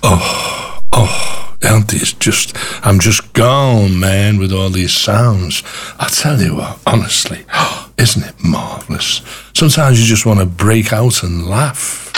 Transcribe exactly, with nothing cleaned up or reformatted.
Oh, oh, Auntie, it's just, I'm just gone, man, with all these sounds. I tell you what, honestly, isn't it marvellous? Sometimes you just want to break out and laugh.